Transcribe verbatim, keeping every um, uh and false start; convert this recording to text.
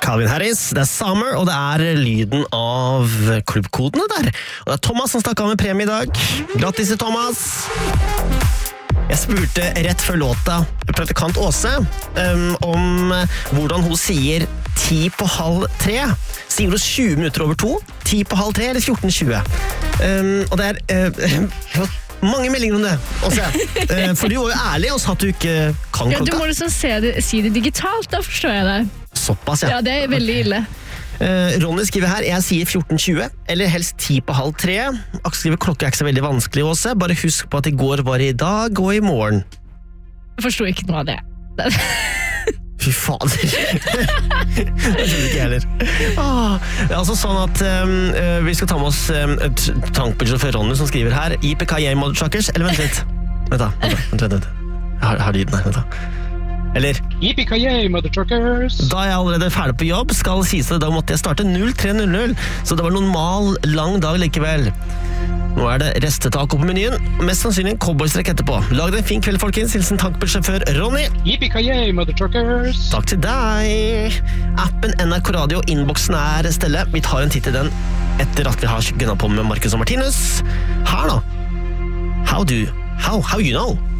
Calvin Harris, det er Summer, og det er lyden av klubbkodene der. Og det er Thomas som stakk av med premie i dag. Grattis til Thomas! Jeg spurte rett før låta praktikant Åse um, om hvordan hun sier ti på halv tre. Sier hun tjue minutter over to, ti på halv tre eller fjorten tjue? Um, og det er uh, mange meldinger om det, Åse. Uh, for du var jo ærlig og sa at du ikke kan klokka. Ja, du må liksom se det, si det digitalt, da forstår jeg det. Såpass, ja. Ja, det er veldig ille. Uh, Ronny skriver her, jeg sier fjorten tjue, eller helst ti på halv tre. Aksel skriver, klokka er ikke så veldig vanskelig også. Bare husk på at i går var i dag og i morgen. Jeg forstår ikke noe av det. Fy fader. Det skjønner ikke jeg heller. Ah, det er altså sånn at um, vi skal ta med oss um, et tankbudget Ronny som skriver her, I P K J Motherfuckers, eller vent litt. Vent da, vent da, vent da, vent da. Jeg har, har lyden her, vent da. Eller I P K J Motherfuckers. Da er jeg allerede ferdig på jobb, skal sies det, da måtte jeg starte null tre null null, så det var noen mal lang dag likevel. Nå er det restetaco på menyen, mest sannsynlig en cowboystrekk etterpå. Lag deg en fin kveld, folkens. Hilsen tankbilsjåfør Ronny. I P K J Motherfuckers. Takk til deg. Appen N R K Radio, innboksen er stille. Vi tar en titt i den etter at vi har gunnet på med Marcus og Martinus. Her da. How do, how, how you know?